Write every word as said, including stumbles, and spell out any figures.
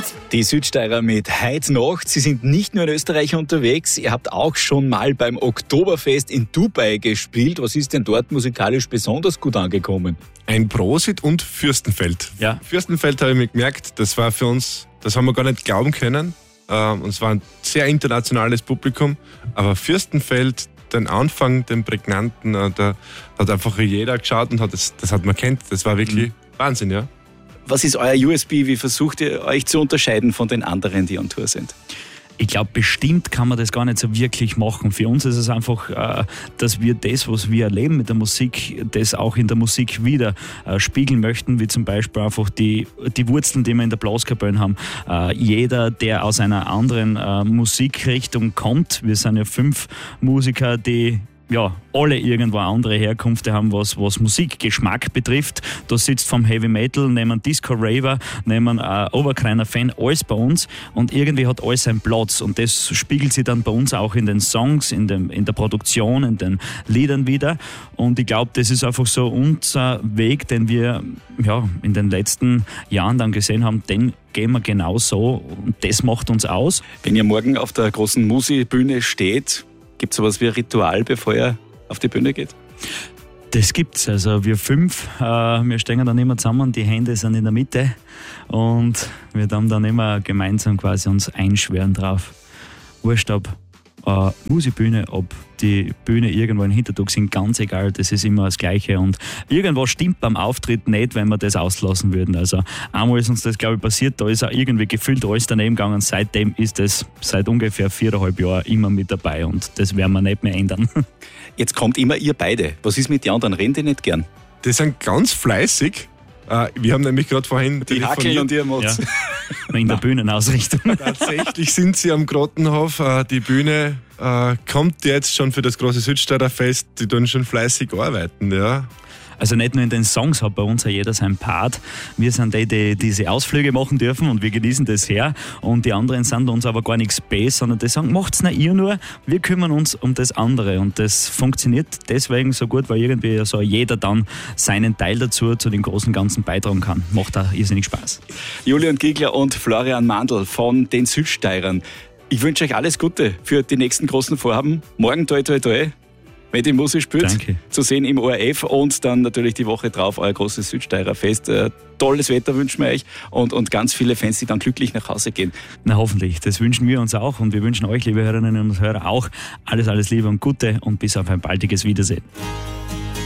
Die Südsteirer mit Heute Nacht. Sie sind nicht nur in Österreich unterwegs, ihr habt auch schon mal beim Oktoberfest in Dubai gespielt. Was ist denn dort musikalisch besonders gut angekommen? Ein Prosit und Fürstenfeld. Ja. Fürstenfeld habe ich mir gemerkt, das war für uns, das haben wir gar nicht glauben können. Und es war ein sehr internationales Publikum, aber Fürstenfeld, den Anfang, den prägnanten, da hat einfach jeder geschaut und hat das, das hat man kennt. Das war wirklich mhm. Wahnsinn, ja. Was ist euer U S P? Wie versucht ihr euch zu unterscheiden von den anderen, die on Tour sind? Ich glaube, bestimmt kann man das gar nicht so wirklich machen. Für uns ist es einfach, dass wir das, was wir erleben mit der Musik, das auch in der Musik wieder spiegeln möchten, wie zum Beispiel einfach die, die Wurzeln, die wir in der Blaskapelle haben. Jeder, der aus einer anderen Musikrichtung kommt, wir sind ja fünf Musiker, die ja, alle irgendwo eine andere Herkunft haben, was, was Musikgeschmack betrifft. Da sitzt vom Heavy Metal, nehmen Disco Raver, nehmen äh, Oberkreiner Fan, alles bei uns und irgendwie hat alles seinen Platz und das spiegelt sich dann bei uns auch in den Songs, in, dem, in der Produktion, in den Liedern wieder und ich glaube, das ist einfach so unser Weg, den wir ja, in den letzten Jahren dann gesehen haben, den gehen wir genau so und das macht uns aus. Wenn ihr morgen auf der großen Musi-Bühne steht, gibt es sowas wie ein Ritual, bevor ihr auf die Bühne geht? Das gibt's. Also wir fünf, äh, wir stehen dann immer zusammen, die Hände sind in der Mitte und wir dann dann immer gemeinsam quasi uns einschwören drauf. Wurscht ob äh, Musikbühne, ob die Bühne irgendwo in Hintertug sind, ganz egal, das ist immer das Gleiche und irgendwas stimmt beim Auftritt nicht, wenn wir das auslassen würden. Also einmal ist uns das, glaube ich, passiert, da ist auch irgendwie gefühlt alles daneben gegangen. Seitdem ist es seit ungefähr viereinhalb Jahren immer mit dabei und das werden wir nicht mehr ändern. Jetzt kommt immer ihr beide. Was ist mit den anderen? Rennen die nicht gern? Die sind ganz fleißig. Wir haben nämlich gerade vorhin die Hackeln und ihr Motz. Ja. In der Bühnenausrichtung. Tatsächlich sind sie am Grottenhof. Die Bühne äh, kommt jetzt schon für das große Südsteirer Fest. Die tun schon fleißig arbeiten, ja. Also nicht nur in den Songs hat bei uns ja jeder seinen Part. Wir sind die, die diese Ausflüge machen dürfen und wir genießen das her. Und die anderen sind uns aber gar nichts besser, sondern die sagen, macht's nicht ihr nur, wir kümmern uns um das andere. Und das funktioniert deswegen so gut, weil irgendwie so jeder dann seinen Teil dazu zu den großen Ganzen beitragen kann. Macht auch irrsinnig Spaß. Julian Giegler und Florian Mandl von den Südsteirern. Ich wünsche euch alles Gute für die nächsten großen Vorhaben. Morgen toi toi toi. Wenn die Musik spielt, Danke. Zu sehen im O R F und dann natürlich die Woche drauf euer großes Südsteirer Fest. Äh, tolles Wetter wünschen wir euch und, und ganz viele Fans, die dann glücklich nach Hause gehen. Na hoffentlich, das wünschen wir uns auch und wir wünschen euch, liebe Hörerinnen und Hörer, auch alles, alles Liebe und Gute und bis auf ein baldiges Wiedersehen.